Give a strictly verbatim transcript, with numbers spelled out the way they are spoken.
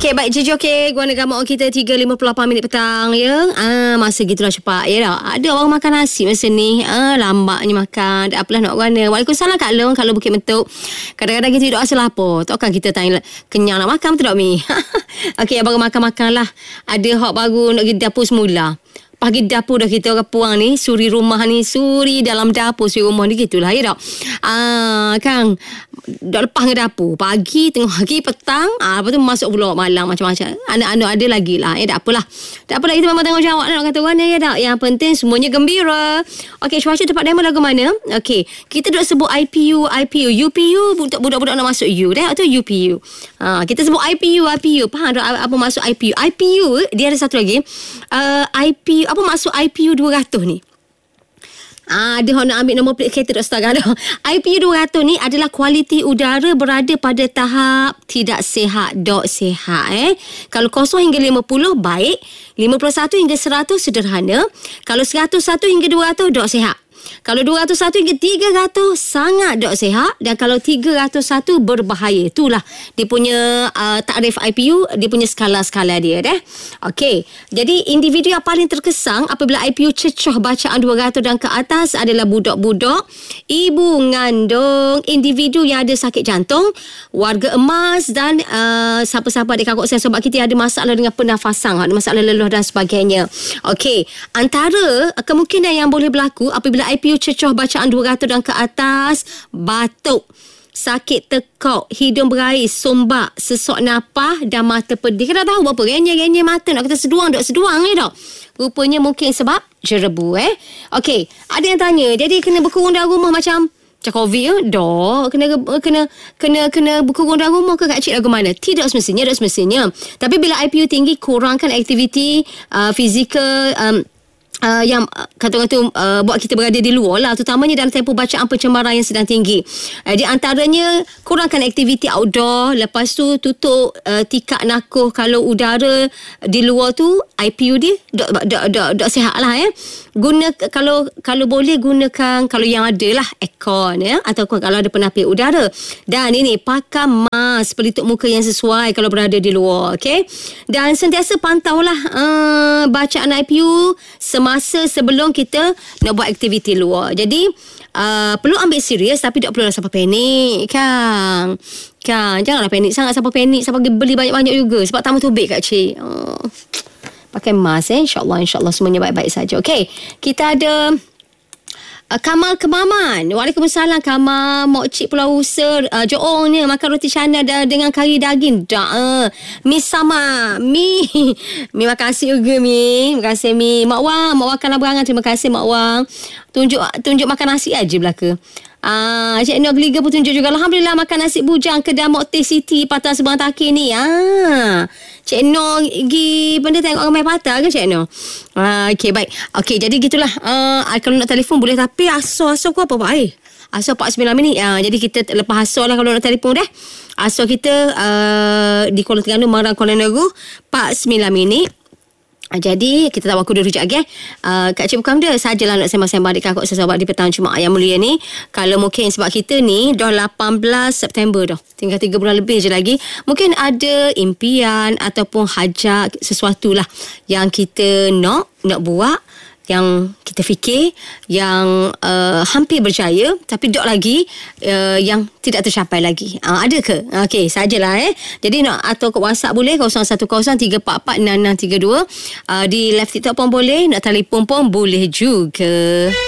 Okey, baik je okey. Gua nak gamak kita tiga lima puluh lapan minit petang ya. Ah, masa gitulah cepat ya tak. Ada orang makan nasi masa ni. Ah, lambatnya makan. Tak apalah nak guna. Waalaikumsalam Kak Long, Kak Long Bukit Mentuk. Kadang-kadang kita duduk asal apa. Takkan kita tanya kenyang nak makan betul tak Mi? Okey, baru makan-makan lah. Ada hak baru nak pergi dapur semula. Pagi dapur dah kita orang puang ni, suri rumah ni, suri dalam dapur, suri rumah ni gitulah ya tak. Ah, Kang, dah lepas ke dapur pagi, tengah pagi, petang, ah, lepas tu masuk pula malam macam-macam. Anak-anak ada lagi lah. Eh tak apalah. Tak apalah, kita memang tanggungjawab nak kata orang ya tak. Yang penting semuanya gembira. Okey, cuaca tempat demo lagu mana? Okey, kita duk sebut I P U, I P U, U P U, budak-budak nak masuk U dah, tu U P U. Ah, kita sebut I P U, I P U. Faham tak apa maksud I P U? I P U dia ada satu lagi. Uh, I P U, apa maksud I P U dua ratus ni? Ah, dia nak ambil nombor plate kereta tak setengah dah. I P U dua ratus ni adalah kualiti udara berada pada tahap tidak sihat, dok sihat eh. Kalau kosong hingga lima puluh baik, lima puluh satu hingga seratus sederhana, kalau seratus satu hingga dua ratus dok sihat. Kalau dua ratus satu hingga tiga ratus sangat dok sihat, dan kalau tiga ratus satu berbahaya. Itulah dia punya uh, takrif I P U, dia punya skala-skala dia dah. Okey. Jadi individu yang paling terkesan apabila I P U cecah bacaan dua ratus dan ke atas adalah budak-budak, ibu ngandung, individu yang ada sakit jantung, warga emas dan uh, siapa-siapa adik kakak saya sebab kita ada masalah dengan pernafasan, ada masalah leluh dan sebagainya. Okey. Antara kemungkinan yang boleh berlaku apabila I P U cecah bacaan dua ratus dan ke atas, batuk, sakit tekak, hidung berair, sombak, sesak nafas dan mata pedih. Kita dah tahu berapa renyah-renyah mata nak kata seduang, dok seduang ni dok. Rupanya mungkin sebab jerebu eh. Okey, ada yang tanya, jadi kena berkurung dalam rumah macam macam COVID ya? Dok, kena kena kena kena berkurung dalam rumah ke Kak Cik lagu mana? Tidak semestinya, tidak semestinya. Tapi bila I P U tinggi, kurangkan aktiviti uh, fizikal um, Uh, yang uh, kata-kata uh, buat kita berada di luar lah, terutamanya dalam tempoh bacaan pencemaran yang sedang tinggi. Uh, di antaranya kurangkan aktiviti outdoor, lepas tu tutup uh, tikar nakuh kalau udara di luar tu I P U dia dok dok dok dok sihat lah ya. Guna kalau kalau boleh gunakan kalau yang ada lah aircon ya, ataupun kalau ada penapis udara. Dan ini pakai mask pelitup muka yang sesuai kalau berada di luar, okey. Dan sentiasa pantaulah uh, bacaan I P U semasa sebelum kita nak buat aktiviti luar. Jadi uh, perlu ambil serius, tapi tak perlu sampai panik Kang. Kang, janganlah panik sangat, sampai panik sampai beli banyak-banyak juga sebab tamu tubik Kak Cik. Oh. Pakai mask eh, insyaAllah, insyaAllah semuanya baik-baik saja. Okey, kita ada Uh, Kamal Kemaman. Waalaikumsalam Kamal. Mok Cik Pulau Usa uh, Joong ni makan roti canai da, dengan kari daging. Dah uh. Mi sama Mi Mi makasih juga Mi. Terima kasih Mi. Mak Wang, Mak Wang kalah berangan. Terima kasih Mak Wang. Tunjuk tunjuk makan nasi aja belaka. Ah, Cik Nur Geliga pun tunjuk juga. Alhamdulillah makan nasi bujang kedai Mok Teh City Patah Seberang Takir ni. Ah, Cik Nur pergi benda tengok ramai patah ke Cik Nur? Ah, okey baik. Okey, jadi gitulah. Ah, kalau nak telefon boleh, tapi asal-asal ku apa Pak Air? Asal empat puluh sembilan minit. Ah, jadi kita lepas asal lah kalau nak telefon dah. Asal kita uh, di Kuala Terengganu, Marang, Kuala Negeri empat puluh sembilan minit. Jadi kita tak waktu dulu sekejap okay? uh, Kak Cik bukan dia sajalah nak sembang-sembang adik kakak sahabat di petang Jumaat yang mulia ni. Kalau mungkin sebab kita ni dah lapan belas September dah, tinggal tiga bulan lebih je lagi, mungkin ada impian ataupun hajat sesuatu lah yang kita nak nak buat, yang kita fikir yang uh, hampir berjaya tapi dok lagi uh, yang tidak tercapai lagi. Uh, ada ke? Okey, sajalah eh. Jadi nak atau ke WhatsApp boleh kosong satu kosong tiga empat empat enam enam tiga dua. Uh, di live TikTok pun boleh, nak telefon pun boleh juga.